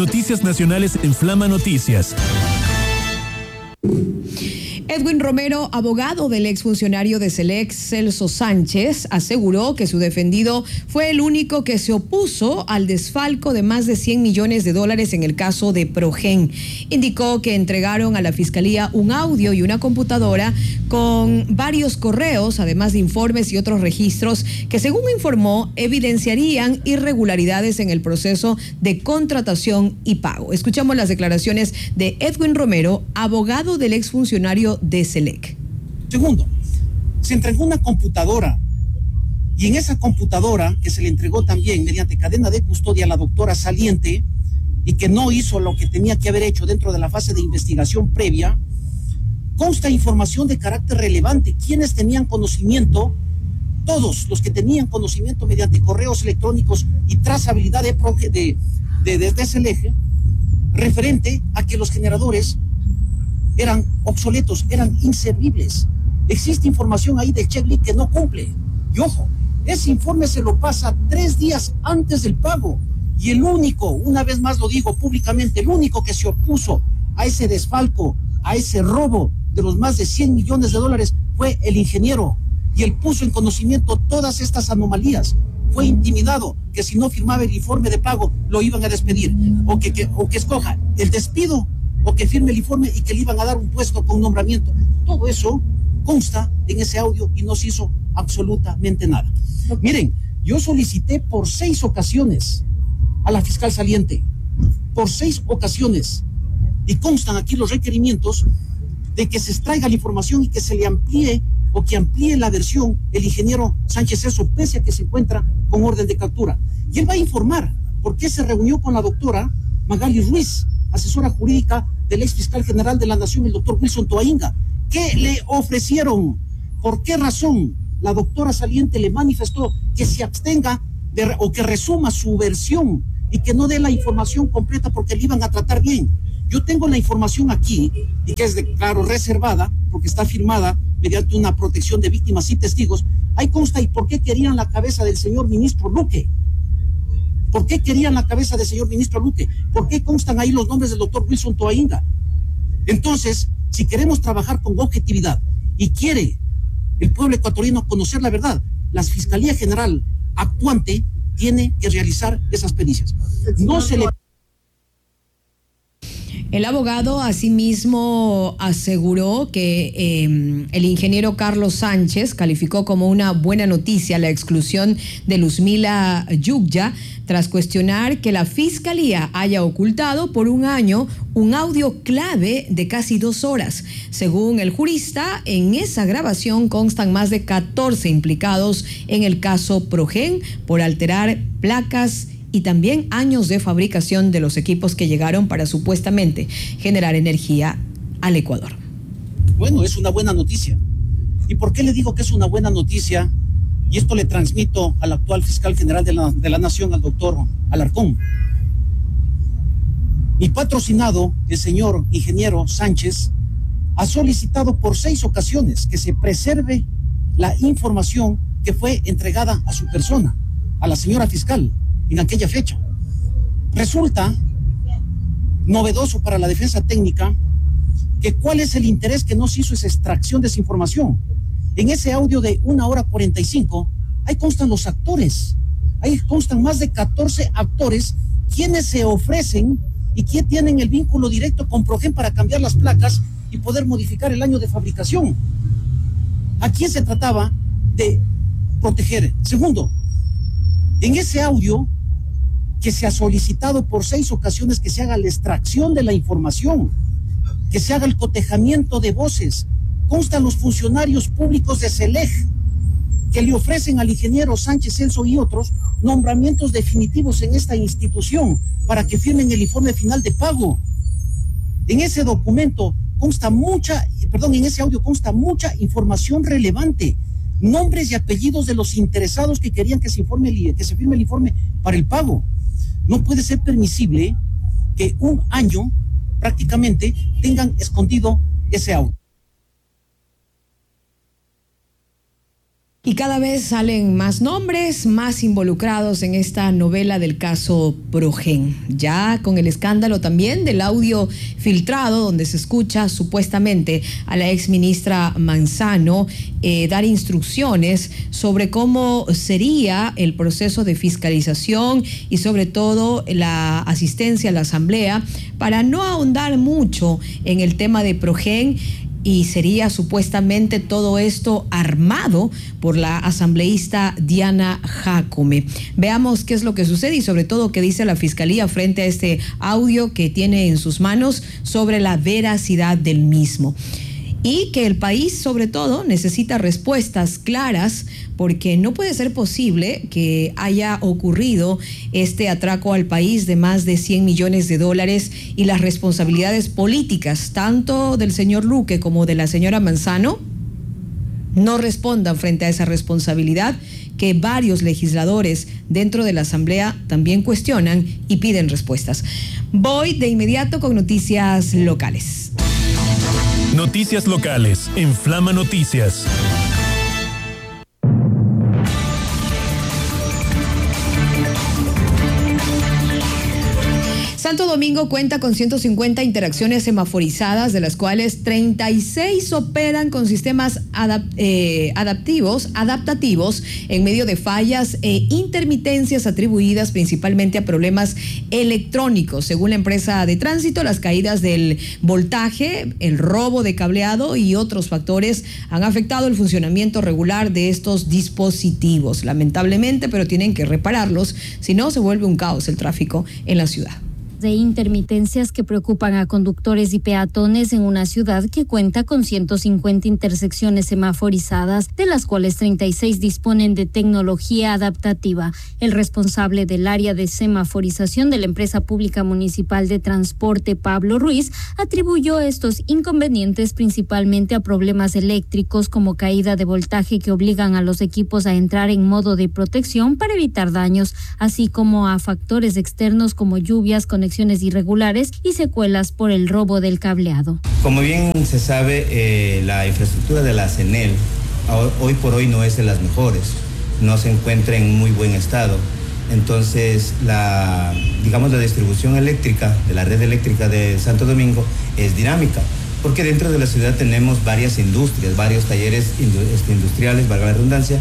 Noticias Nacionales en Flama Noticias. Edwin Romero, abogado del exfuncionario de SELEC, Celso Sánchez, aseguró que su defendido fue el único que se opuso al desfalco de más de 100 millones de dólares en el caso de Progen. Indicó que entregaron a la Fiscalía un audio y una computadora con varios correos, además de informes y otros registros que, según informó, evidenciarían irregularidades en el proceso de contratación y pago. Escuchamos las declaraciones de Edwin Romero, abogado del exfuncionario de SELEC. Segundo, se entregó una computadora y en esa computadora, que se le entregó también mediante cadena de custodia a la doctora saliente y que no hizo lo que tenía que haber hecho dentro de la fase de investigación previa, consta información de carácter relevante. ¿Quiénes tenían conocimiento? Todos los que tenían conocimiento mediante correos electrónicos y trazabilidad de SELEC, referente a que los generadores eran obsoletos, eran inservibles. Existe información ahí del checklist que no cumple. Y ojo, ese informe se lo pasa 3 días antes del pago. Y el único, una vez más lo digo públicamente, el único que se opuso a ese desfalco, a ese robo de los más de 100 millones de dólares fue el ingeniero. Y él puso en conocimiento todas estas anomalías. Fue intimidado que si no firmaba el informe de pago lo iban a despedir. O que escoja el despido o que firme el informe y que le iban a dar un puesto con nombramiento. Todo eso consta en ese audio y no se hizo absolutamente nada. Miren, yo solicité por 6 ocasiones a la fiscal saliente, por 6 ocasiones, y constan aquí los requerimientos de que se extraiga la información y que se le amplíe o que amplíe la versión el ingeniero Sánchez Celso, pese a que se encuentra con orden de captura. Y él va a informar por qué se reunió con la doctora Magali Ruiz, asesora jurídica del ex fiscal general de la Nación, el doctor Wilson Toainga. ¿Qué le ofrecieron? ¿Por qué razón la doctora saliente le manifestó que se abstenga o que resuma su versión y que no dé la información completa porque le iban a tratar bien? Yo tengo la información aquí y que es claro reservada porque está firmada mediante una protección de víctimas y testigos. Ahí consta y por qué querían la cabeza del señor ministro Luque. ¿Por qué querían la cabeza del señor ministro Luque? ¿Por qué constan ahí los nombres del doctor Wilson Toainga? Entonces, si queremos trabajar con objetividad y quiere el pueblo ecuatoriano conocer la verdad, la Fiscalía General actuante tiene que realizar esas pericias. No se le... El abogado asimismo aseguró que el ingeniero Carlos Sánchez calificó como una buena noticia la exclusión de Luzmila Yugya tras cuestionar que la Fiscalía haya ocultado por 1 año un audio clave de casi 2 horas. Según el jurista, en esa grabación constan más de 14 implicados en el caso Progen por alterar placas y también años de fabricación de los equipos que llegaron para supuestamente generar energía al Ecuador. Bueno, es una buena noticia. ¿Y por qué le digo que es una buena noticia? Y esto le transmito al actual fiscal general de la Nación, al doctor Alarcón. Mi patrocinado, el señor ingeniero Sánchez, ha solicitado por 6 ocasiones que se preserve la información que fue entregada a su persona, a la señora fiscal, en aquella fecha. Resulta novedoso para la defensa técnica que cuál es el interés que no se hizo esa extracción de esa información. En ese audio de 1 hora 45, ahí constan los actores, ahí constan más de 14 actores quienes se ofrecen y que tienen el vínculo directo con Progen para cambiar las placas y poder modificar el año de fabricación. ¿A quién se trataba de proteger? Segundo, en ese audio que se ha solicitado por 6 ocasiones que se haga la extracción de la información, que se haga el cotejamiento de voces, constan los funcionarios públicos de SELEC que le ofrecen al ingeniero Sánchez Celso y otros nombramientos definitivos en esta institución para que firmen el informe final de pago. En ese documento consta en ese audio consta mucha información relevante, nombres y apellidos de los interesados que querían que se firme el informe para el pago. No puede ser permisible que 1 año prácticamente tengan escondido ese audio. Y cada vez salen más nombres, más involucrados en esta novela del caso Progen. Ya con el escándalo también del audio filtrado, donde se escucha supuestamente a la exministra Manzano dar instrucciones sobre cómo sería el proceso de fiscalización y sobre todo la asistencia a la asamblea, para no ahondar mucho en el tema de Progen. Y sería supuestamente todo esto armado por la asambleísta Diana Jácome. Veamos qué es lo que sucede y sobre todo qué dice la Fiscalía frente a este audio que tiene en sus manos sobre la veracidad del mismo. Y que el país, sobre todo, necesita respuestas claras, porque no puede ser posible que haya ocurrido este atraco al país de más de 100 millones de dólares y las responsabilidades políticas, tanto del señor Luque como de la señora Manzano, no respondan frente a esa responsabilidad que varios legisladores dentro de la Asamblea también cuestionan y piden respuestas. Voy de inmediato con noticias locales. Noticias locales en Flama Noticias. Santo Domingo cuenta con 150 interacciones semaforizadas, de las cuales 36 operan con sistemas adaptativos en medio de fallas e intermitencias atribuidas principalmente a problemas electrónicos. Según la empresa de tránsito, las caídas del voltaje, el robo de cableado y otros factores han afectado el funcionamiento regular de estos dispositivos. Lamentablemente, pero tienen que repararlos, si no se vuelve un caos el tráfico en la ciudad. De intermitencias que preocupan a conductores y peatones en una ciudad que cuenta con 150 intersecciones semaforizadas, de las cuales 36 disponen de tecnología adaptativa. El responsable del área de semaforización de la empresa pública municipal de transporte, Pablo Ruiz, atribuyó estos inconvenientes principalmente a problemas eléctricos como caída de voltaje que obligan a los equipos a entrar en modo de protección para evitar daños, así como a factores externos como lluvias, conexiones irregulares y secuelas por el robo del cableado. Como bien se sabe, la infraestructura de la CENEL hoy por hoy no es de las mejores, no se encuentra en muy buen estado. Entonces, la distribución eléctrica de la red eléctrica de Santo Domingo es dinámica, porque dentro de la ciudad tenemos varias industrias, varios talleres industriales, valga la redundancia,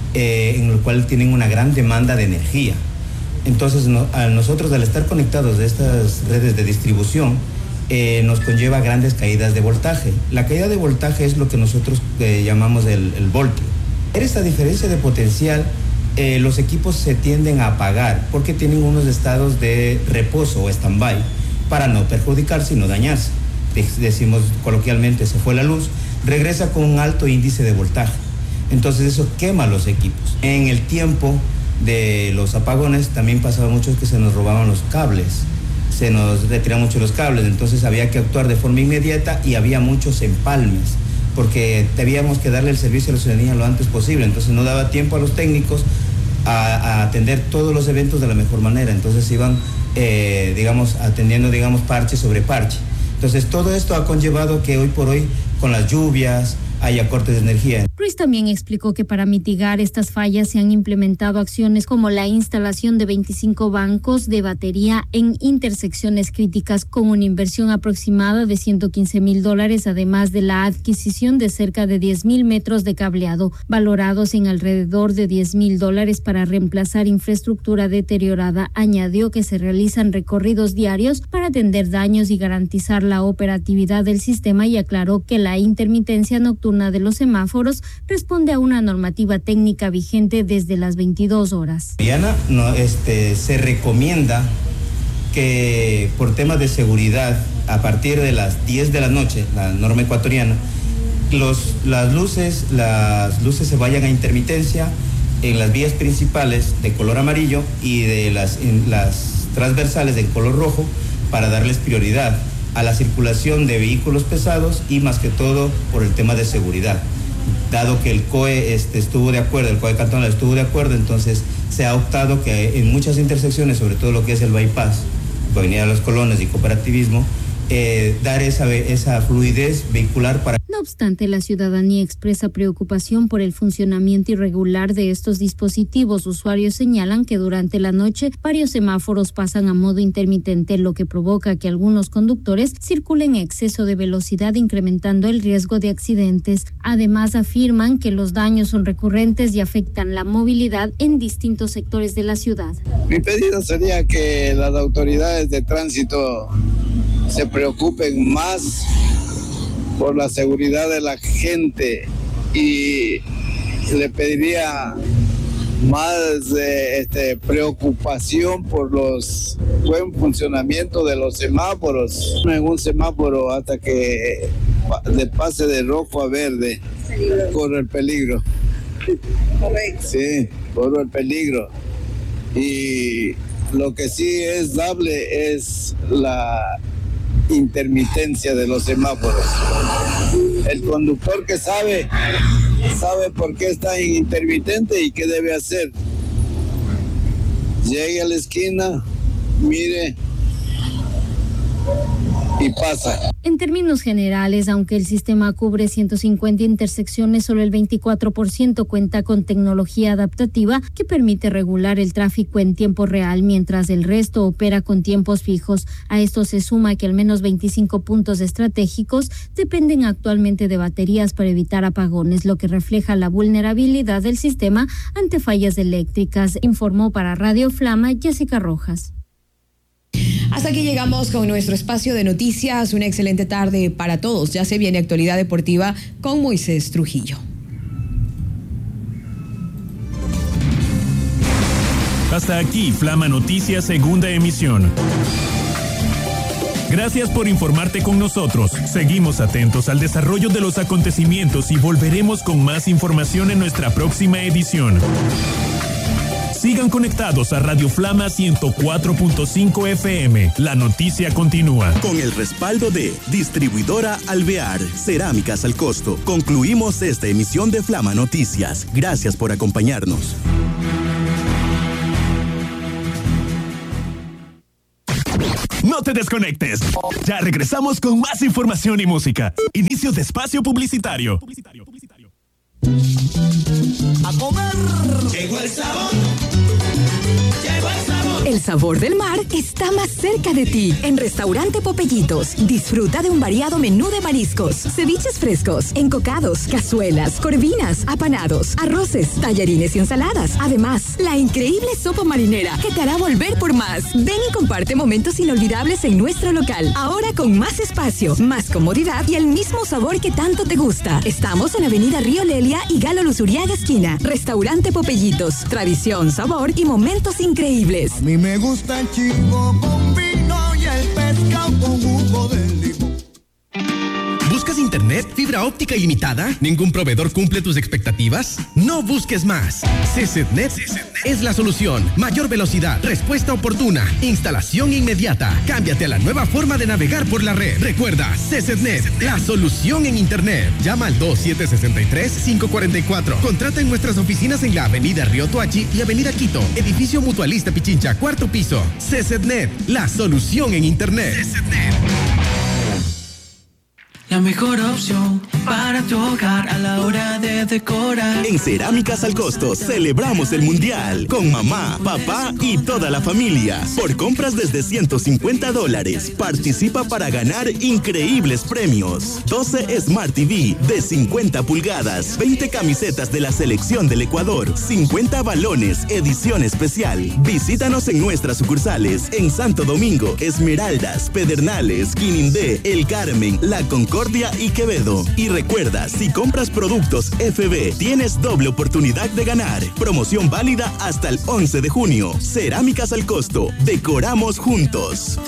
en el cual tienen una gran demanda de energía. Entonces, nosotros al estar conectados de estas redes de distribución, nos conlleva grandes caídas de voltaje. La caída de voltaje es lo que nosotros llamamos el voltio. Esta diferencia de potencial, los equipos se tienden a apagar porque tienen unos estados de reposo o stand-by para no perjudicarse y no dañarse. Decimos coloquialmente, se fue la luz, regresa con un alto índice de voltaje. Entonces eso quema los equipos. En el tiempo de los apagones también pasaba mucho que se nos robaban los cables, se nos retiran mucho los cables, entonces había que actuar de forma inmediata y había muchos empalmes, porque teníamos que darle el servicio a la ciudadanía lo antes posible, entonces no daba tiempo a los técnicos a atender todos los eventos de la mejor manera, entonces iban, atendiendo, parche sobre parche. Entonces todo esto ha conllevado que hoy por hoy, con las lluvias, haya cortes de energía. Ruiz también explicó que para mitigar estas fallas se han implementado acciones como la instalación de 25 bancos de batería en intersecciones críticas con una inversión aproximada de $115,000, además de la adquisición de cerca de 10,000 metros de cableado, valorados en alrededor de $10,000 para reemplazar infraestructura deteriorada. Añadió que se realizan recorridos diarios para atender daños y garantizar la operatividad del sistema y aclaró que la intermitencia nocturna de los semáforos responde a una normativa técnica vigente desde las 22 horas. Diana, se recomienda que por temas de seguridad, a partir de las 10 de la noche, la norma ecuatoriana, las luces se vayan a intermitencia en las vías principales de color amarillo y de las transversales de color rojo para darles prioridad a la circulación de vehículos pesados y más que todo por el tema de seguridad. Dado que el COE estuvo de acuerdo, el COE cantonal estuvo de acuerdo, entonces se ha optado que en muchas intersecciones, sobre todo lo que es el bypass, Avenida de los Colones y Cooperativismo, dar esa fluidez vehicular para... No obstante, la ciudadanía expresa preocupación por el funcionamiento irregular de estos dispositivos. Usuarios señalan que durante la noche varios semáforos pasan a modo intermitente, lo que provoca que algunos conductores circulen en exceso de velocidad, incrementando el riesgo de accidentes. Además, afirman que los daños son recurrentes y afectan la movilidad en distintos sectores de la ciudad. Mi pedido sería que las autoridades de tránsito se preocupen más por la seguridad de la gente y le pediría más preocupación por los buen funcionamiento de los semáforos. En un semáforo hasta que le pase de rojo a verde, corre el peligro. Sí, corre el peligro. Y lo que sí es dable es la intermitencia de los semáforos. El conductor que sabe por qué está intermitente y qué debe hacer. Llegue a la esquina, mire y pasa. En términos generales, aunque el sistema cubre 150 intersecciones, solo el 24% cuenta con tecnología adaptativa que permite regular el tráfico en tiempo real, mientras el resto opera con tiempos fijos. A esto se suma que al menos 25 puntos estratégicos dependen actualmente de baterías para evitar apagones, lo que refleja la vulnerabilidad del sistema ante fallas eléctricas, informó para Radio Flama Jessica Rojas. Hasta aquí llegamos con nuestro espacio de noticias. Una excelente tarde para todos. Ya se viene Actualidad Deportiva con Moisés Trujillo. Hasta aquí Flama Noticias, segunda emisión. Gracias por informarte con nosotros. Seguimos atentos al desarrollo de los acontecimientos y volveremos con más información en nuestra próxima edición. Sigan conectados a Radio Flama 104.5 FM. La noticia continúa. Con el respaldo de Distribuidora Alvear, Cerámicas al Costo. Concluimos esta emisión de Flama Noticias. Gracias por acompañarnos. No te desconectes. Ya regresamos con más información y música. Inicio de espacio publicitario. A comer. Llegó el sabor. Llegó el sabor. El sabor del mar está más cerca de ti. En Restaurante Popellitos, disfruta de un variado menú de mariscos, ceviches frescos, encocados, cazuelas, corvinas, apanados, arroces, tallarines y ensaladas. Además, la increíble sopa marinera que te hará volver por más. Ven y comparte momentos inolvidables en nuestro local. Ahora con más espacio, más comodidad y el mismo sabor que tanto te gusta. Estamos en Avenida Río Lelia y Galo Luzuriaga esquina. Restaurante Popellitos, tradición, sabor y momentos increíbles. A mí me gusta el chivo con vino y el pescado con jugo de limón. ¿Buscas internet, fibra óptica ilimitada? ¿Ningún proveedor cumple tus expectativas? No busques más. CCTNet es la solución. Mayor velocidad, respuesta oportuna, instalación inmediata. Cámbiate a la nueva forma de navegar por la red. Recuerda, CCTNet, la solución en internet. Llama al 2763-544. Contrata en nuestras oficinas en la Avenida Río Toachi y Avenida Quito, Edificio Mutualista Pichincha, 4º piso. CCTNet, la solución en internet. CCTNet. La mejor opción para tu hogar a la hora de decorar. En Cerámicas al Costo celebramos el Mundial con mamá, papá y toda la familia. Por compras desde $150, participa para ganar increíbles premios. 12 Smart TV de 50 pulgadas, 20 camisetas de la selección del Ecuador, 50 balones, edición especial. Visítanos en nuestras sucursales en Santo Domingo, Esmeraldas, Pedernales, Quinindé, El Carmen, La Concordia y Quevedo. Y recuerda, si compras productos FB, tienes doble oportunidad de ganar. Promoción válida hasta el 11 de junio. Cerámicas al Costo. Decoramos juntos.